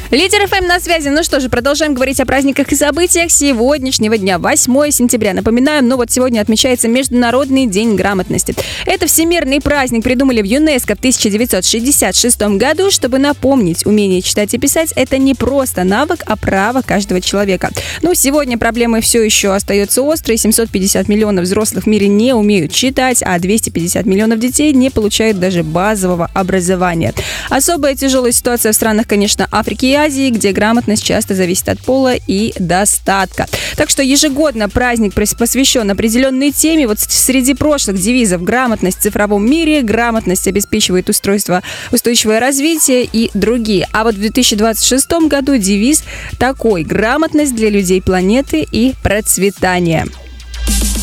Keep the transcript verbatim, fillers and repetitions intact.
Лидер эф эм на связи. Ну что же, продолжаем говорить о праздниках и событиях сегодняшнего дня, восьмое сентября. Напоминаем, ну вот сегодня отмечается Международный день грамотности. Это всемирный праздник придумали в ЮНЕСКО в тысяча девятьсот шестьдесят шестом году, чтобы напомнить, умение читать и писать – это не просто навык, а право каждого человека. Ну, сегодня проблема все еще остается острой. семьсот пятьдесят миллионов взрослых в мире не умеют читать, а двести пятьдесят миллионов детей не получают даже базового образования. Особая тяжелая ситуация в странах, конечно, Африки и Азии, где грамотность часто зависит от пола и достатка. Так что ежегодно праздник посвящен определенной теме. Вот среди прошлых девизов: грамотность в цифровом мире, грамотность обеспечивает устройство устойчивое развитие и другие. А вот в две тысячи двадцать шестом году девиз такой: грамотность для людей планеты и процветание.